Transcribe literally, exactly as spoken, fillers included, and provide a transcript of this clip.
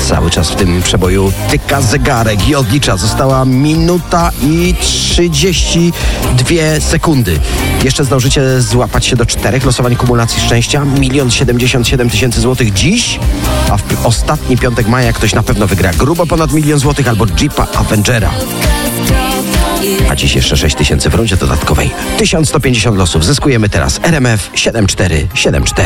Cały czas w tym przeboju tyka zegarek i odlicza. Została minuta i trzydzieści dwie sekundy. Jeszcze zdążycie złapać się do czterech losowań kumulacji szczęścia. Milion siedemdziesiąt siedem tysięcy złotych dziś, a w ostatni piątek maja ktoś na pewno wygra grubo ponad milion złotych albo Jeepa Avengera. A dziś jeszcze sześć tysięcy w rundzie dodatkowej. tysiąc sto pięćdziesiąt losów zyskujemy teraz. R M F siedem cztery siedem cztery.